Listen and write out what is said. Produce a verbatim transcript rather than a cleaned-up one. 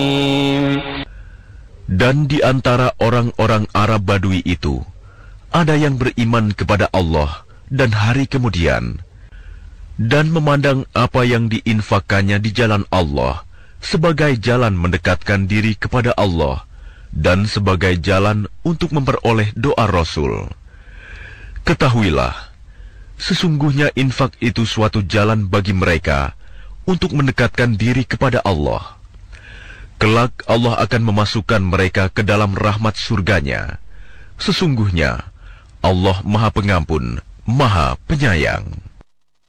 Dan di antara orang-orang Arab Badui itu, ada yang beriman kepada Allah dan hari kemudian, dan memandang apa yang diinfakkannya di jalan Allah sebagai jalan mendekatkan diri kepada Allah dan sebagai jalan untuk memperoleh doa Rasul. Ketahuilah, sesungguhnya infak itu suatu jalan bagi mereka untuk mendekatkan diri kepada Allah. Kelak Allah akan memasukkan mereka ke dalam rahmat surganya. Sesungguhnya Allah Maha Pengampun, Maha Penyayang.